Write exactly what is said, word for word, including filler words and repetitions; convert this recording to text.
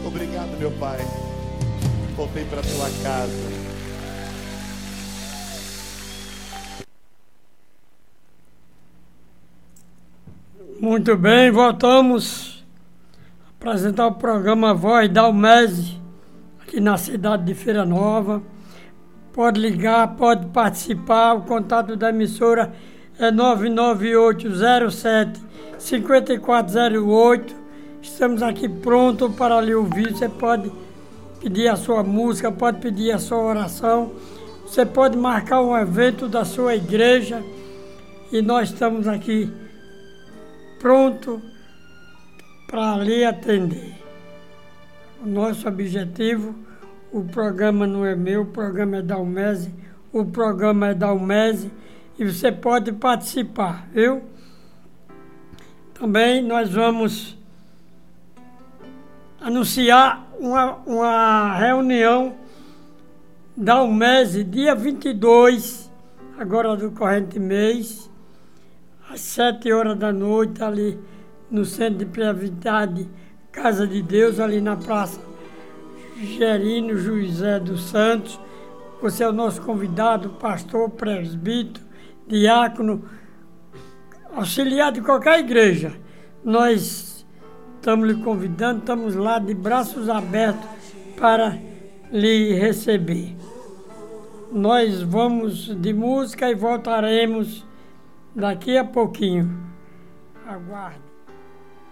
Obrigado, meu Pai. Voltei para tua casa. Muito bem, voltamos a apresentar o programa Voz da Almese, aqui na cidade de Feira Nova. Pode ligar, pode participar, o contato da emissora é nove nove oito zero sete cinco quatro zero oito. Estamos aqui prontos para lhe ouvir. Você pode pedir a sua música, pode pedir a sua oração. Você pode marcar um evento da sua igreja e nós estamos aqui pronto para lhe atender. O nosso objetivo, o programa não é meu, o programa é da Almese, o programa é da Almese e você pode participar, viu? Também nós vamos anunciar uma, uma reunião da Almese, dia vinte e dois, agora do corrente mês, às sete horas da noite, ali no Centro de Piedade, Casa de Deus, ali na Praça Gerino José dos Santos. Você é o nosso convidado, pastor, presbítero, diácono, auxiliar de qualquer igreja. Nós estamos lhe convidando, estamos lá de braços abertos para lhe receber. Nós vamos de música e voltaremos daqui a pouquinho. Aguarde.